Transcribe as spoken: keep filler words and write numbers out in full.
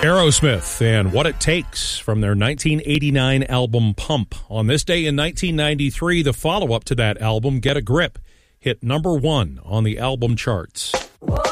Aerosmith and What It Takes from their nineteen eighty-nine album Pump. On this day in nineteen ninety-three, the follow-up to that album, Get a Grip, hit number one on the album charts.